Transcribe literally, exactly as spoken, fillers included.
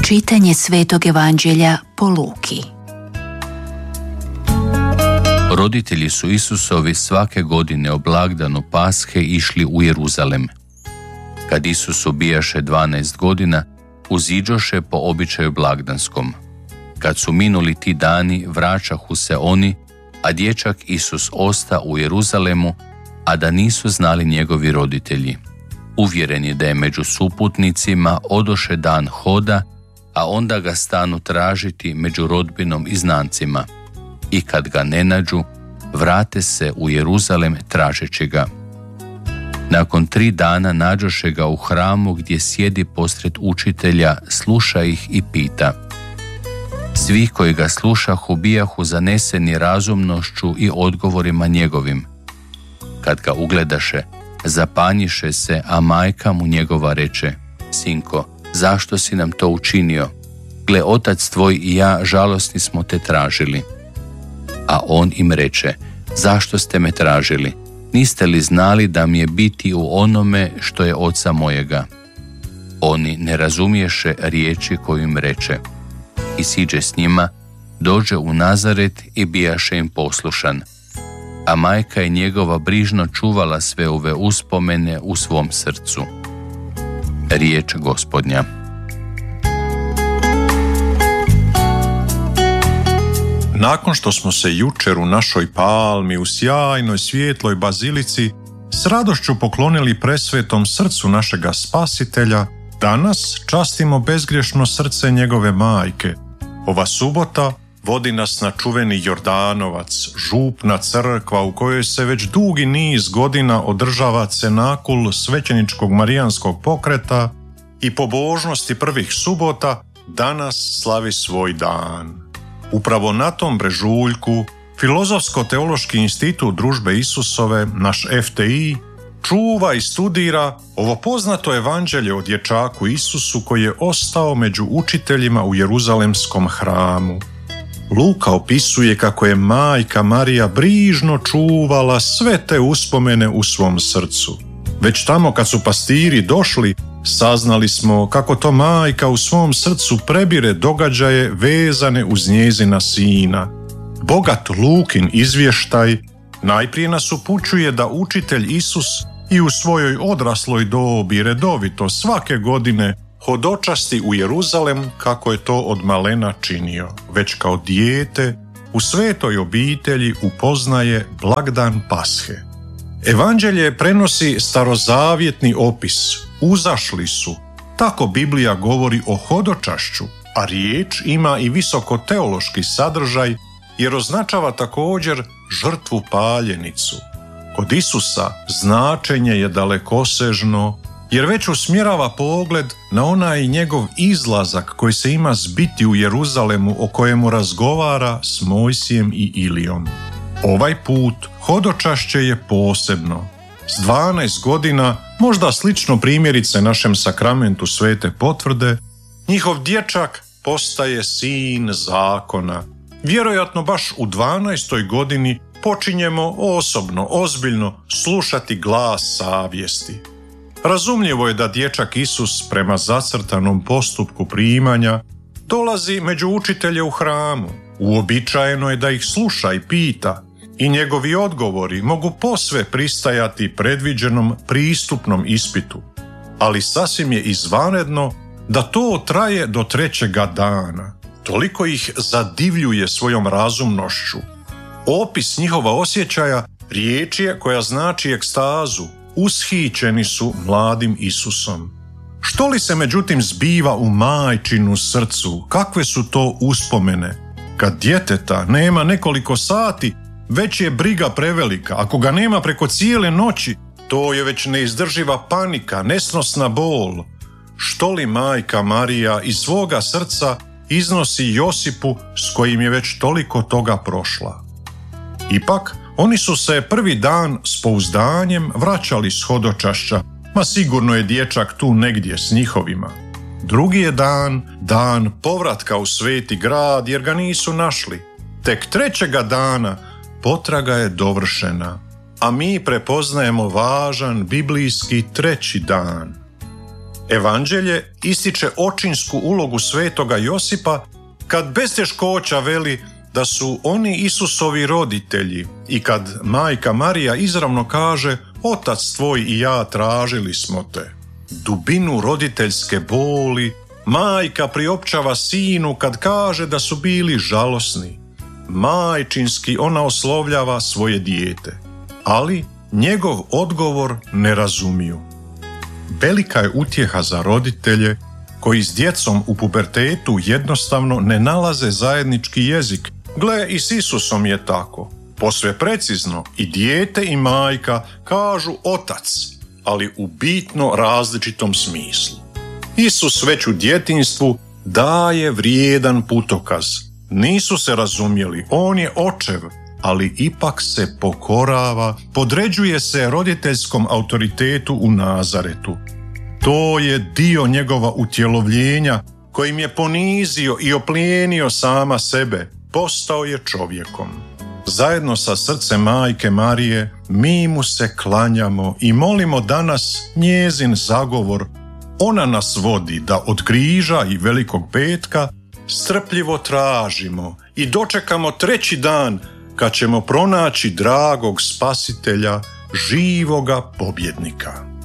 Čitanje Svetog Evanđelja po Luki. Roditelji su Isusovi svake godine o blagdanu Pashe išli u Jeruzalem. Kad Isusu bijaše dvanaest godina, uziđoše po običaju blagdanskom. Kad su minuli ti dani, vraćahu se oni, a dječak Isus osta u Jeruzalemu, a da nisu znali njegovi roditelji. Uvjeren je da je među suputnicima odoše dan hoda, a onda ga stanu tražiti među rodbinom i znancima. I kad ga ne nađu, vrate se u Jeruzalem tražeći ga. Nakon tri dana nađoše ga u hramu gdje sjedi posred učitelja, sluša ih i pita. Svi koji ga slušahu bijahu zaneseni razumnošću i odgovorima njegovim. Kad ga ugledaše, zapanjiše se, a majka mu njegova reče: Sinko, zašto si nam to učinio? Gle, otac tvoj i ja žalosni smo te tražili. A on im reče: zašto ste me tražili? Niste li znali da mi je biti u onome što je oca mojega? Oni ne razumiješe riječi koju im reče. I siđe s njima, dođe u Nazaret i bijaše im poslušan. A majka je njegova brižno čuvala sve ove uspomene u svom srcu. Riječ Gospodnja. Nakon što smo se jučer u našoj palmi u sjajnoj svijetloj bazilici s radošću poklonili presvetom srcu našega Spasitelja, danas častimo bezgrešno srce njegove majke. Ova subota vodi nas na čuveni Jordanovac, župna crkva u kojoj se već dugi niz godina održava cenakul svećeničkog marijanskog pokreta i pobožnosti prvih subota danas slavi svoj dan. Upravo na tom brežuljku Filozofsko-teološki institut Družbe Isusove, naš F T I, čuva i studira ovo poznato evanđelje o dječaku Isusu koji je ostao među učiteljima u Jeruzalemskom hramu. Luka opisuje kako je majka Marija brižno čuvala sve te uspomene u svom srcu. Već tamo kad su pastiri došli, saznali smo kako to majka u svom srcu prebire događaje vezane uz njezina sina. Bogat Lukin izvještaj najprije nas upućuje da učitelj Isus i u svojoj odrasloj dobi redovito svake godine hodočasti u Jeruzalem kako je to od malena činio. Već kao dijete u svetoj obitelji upoznaje blagdan Pashe. Evanđelje prenosi starozavjetni opis. Uzašli su. Tako Biblija govori o hodočašću, a riječ ima i visoko teološki sadržaj jer označava također žrtvu paljenicu. Kod Isusa značenje je dalekosežno jer već usmjerava pogled na onaj njegov izlazak koji se ima zbiti u Jeruzalemu o kojemu razgovara s Mojsijem i Ilijom. Ovaj put hodočašće je posebno. S dvanaest godina, možda slično primjerice našem sakramentu svete potvrde, njihov dječak postaje sin zakona. Vjerojatno baš u dvanaestoj godini počinjemo osobno, ozbiljno slušati glas savjesti. Razumljivo je da dječak Isus prema zacrtanom postupku primanja dolazi među učitelje u hramu. Uobičajeno je da ih sluša i pita i njegovi odgovori mogu posve pristajati predviđenom pristupnom ispitu, ali sasvim je izvanredno da to traje do trećega dana. Toliko ih zadivljuje svojom razumnošću. Opis njihova osjećaja riječ je koja znači ekstazu. Ushićeni su mladim Isusom. Što li se međutim zbiva u majčinu srcu? Kakve su to uspomene? Kad djeteta nema nekoliko sati, već je briga prevelika. Ako ga nema preko cijele noći, to je već neizdrživa panika, nesnosna bol. Što li majka Marija iz svoga srca iznosi Josipu s kojim je već toliko toga prošla? Ipak, oni su se prvi dan s pouzdanjem vraćali s hodočašća, ma sigurno je dječak tu negdje s njihovima. Drugi je dan, dan povratka u sveti grad jer ga nisu našli. Tek trećega dana potraga je dovršena, a mi prepoznajemo važan biblijski treći dan. Evanđelje ističe očinsku ulogu svetoga Josipa kad bez teškoća veli da su oni Isusovi roditelji i kad majka Marija izravno kaže otac tvoj i ja tražili smo te. Dubinu roditeljske boli majka priopćava sinu kad kaže da su bili žalosni. Majčinski ona oslovljava svoje dijete, ali njegov odgovor ne razumiju. Velika je utjeha za roditelje koji s djecom u pubertetu jednostavno ne nalaze zajednički jezik. Gle, i s Isusom je tako. Posve precizno i dijete i majka kažu otac, ali u bitno različitom smislu. Isus već u djetinjstvu daje vrijedan putokaz. Nisu se razumjeli, on je očev, ali ipak se pokorava, podređuje se roditeljskom autoritetu u Nazaretu. To je dio njegova utjelovljenja kojim je ponizio i oplijenio sama sebe, postao je čovjekom. Zajedno sa srcem majke Marije mi mu se klanjamo i molimo danas njezin zagovor. Ona nas vodi da od križa i Velikog petka strpljivo tražimo i dočekamo treći dan kad ćemo pronaći dragog spasitelja, živoga pobjednika.